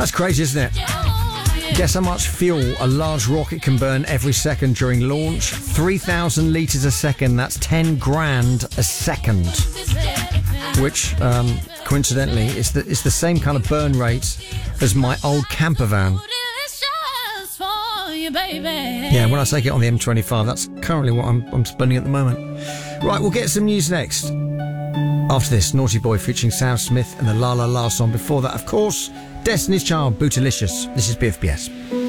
That's crazy, isn't it? Guess how much fuel a large rocket can burn every second during launch? 3,000 litres a second. That's 10 grand a second. Which, coincidentally, is the same kind of burn rate as my old camper van. Yeah, when I take it on the M25, that's currently what I'm spending at the moment. Right, we'll get some news next. After this, Naughty Boy featuring Sam Smith and the La La La song. Before that, of course, Destiny's Child, Bootylicious. This is BFBS.